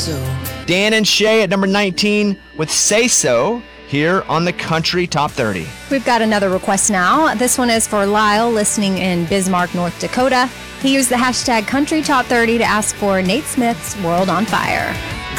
so. Dan and Shay at number 19 with Say So here on the Country Top 30. We've got another request now. This one is for Lyle, listening in Bismarck, North Dakota. He used the hashtag Country Top 30 to ask for Nate Smith's World on Fire.